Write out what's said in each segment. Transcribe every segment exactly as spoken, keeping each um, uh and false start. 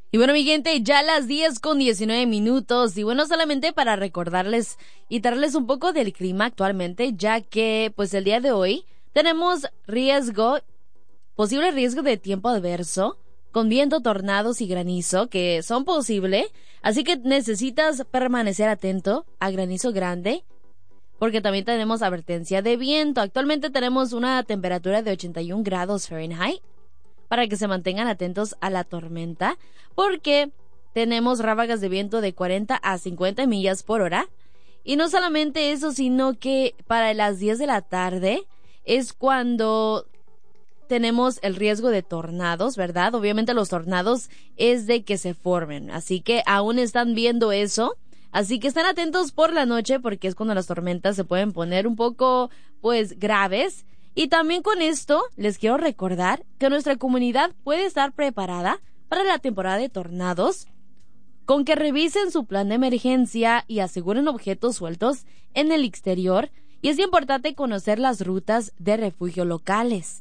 Y bueno, mi gente, ya las diez con diecinueve minutos. Y bueno, solamente para recordarles y darles un poco del clima actualmente, ya que pues el día de hoy tenemos riesgo, posible riesgo de tiempo adverso, con viento, tornados y granizo, que son posible. Así que necesitas permanecer atento a granizo grande, porque también tenemos advertencia de viento. Actualmente tenemos una temperatura de ochenta y un grados Fahrenheit, para que se mantengan atentos a la tormenta, porque tenemos ráfagas de viento de cuarenta a cincuenta millas por hora. Y no solamente eso, sino que para las diez de la tarde es cuando tenemos el riesgo de tornados, ¿verdad? Obviamente los tornados es de que se formen, así que aún están viendo eso. Así que estén atentos por la noche, porque es cuando las tormentas se pueden poner un poco, pues, graves. Y también con esto les quiero recordar que nuestra comunidad puede estar preparada para la temporada de tornados, con que revisen su plan de emergencia y aseguren objetos sueltos en el exterior. Y es importante conocer las rutas de refugio locales.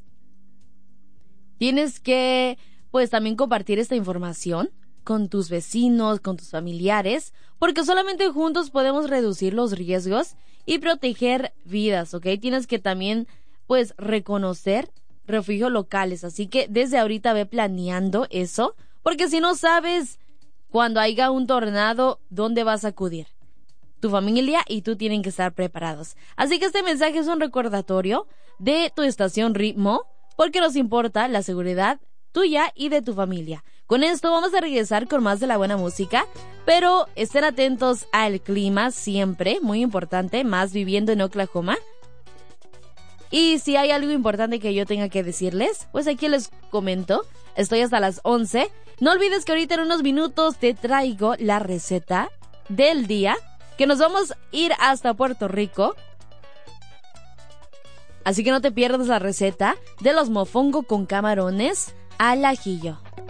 Tienes que, pues, también compartir esta información con tus vecinos, con tus familiares, porque solamente juntos podemos reducir los riesgos y proteger vidas, ¿ok? Tienes que también, pues, reconocer refugios locales. Así que desde ahorita ve planeando eso, porque si no sabes cuando haya un tornado, ¿dónde vas a acudir? Tu familia y tú tienen que estar preparados. Así que este mensaje es un recordatorio de tu estación Ritmo, porque nos importa la seguridad tuya y de tu familia. Con esto vamos a regresar con más de la buena música, pero estén atentos al clima siempre, muy importante, más viviendo en Oklahoma. Y si hay algo importante que yo tenga que decirles, pues aquí les comento. Estoy hasta las once. No olvides que ahorita en unos minutos te traigo la receta del día, que nos vamos a ir hasta Puerto Rico. Así que no te pierdas la receta de los mofongo con camarones al ajillo.